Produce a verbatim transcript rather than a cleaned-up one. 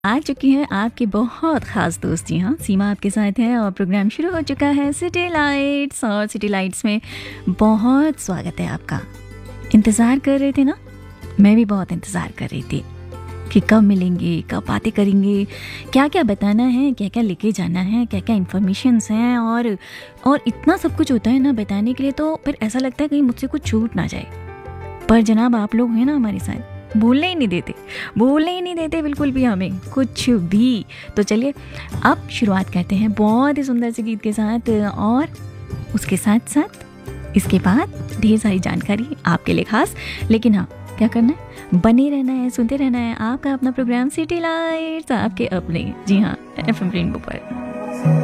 आ चुकी है आपकी बहुत ख़ास दोस्त, जी हाँ, सीमा आपके साथ है और प्रोग्राम शुरू हो चुका है सिटी लाइट्स। और सिटी लाइट्स में बहुत स्वागत है आपका। इंतज़ार कर रहे थे ना? मैं भी बहुत इंतज़ार कर रही थी कि कब मिलेंगे, कब बातें करेंगे, क्या क्या बताना है, क्या क्या लेके जाना है, क्या क्या इन्फॉर्मेशंस हैं। और और इतना सब कुछ होता है ना बताने के लिए, तो फिर ऐसा लगता है कहीं मुझसे कुछ छूट ना जाए। पर जनाब आप लोग हैं ना हमारे साथ, बोलने ही नहीं देते, बोलने ही नहीं देते बिल्कुल भी हमें कुछ भी। तो चलिए अब शुरुआत करते हैं बहुत ही सुंदर से गीत के साथ, और उसके साथ साथ इसके बाद ढेर सारी जानकारी आपके लिए खास। लेकिन हाँ, क्या करना है, बने रहना है, सुनते रहना है। आपका अपना प्रोग्राम सिटी लाइट्स, आपके अपने, जी हाँ, एफ एम रेनबो पर।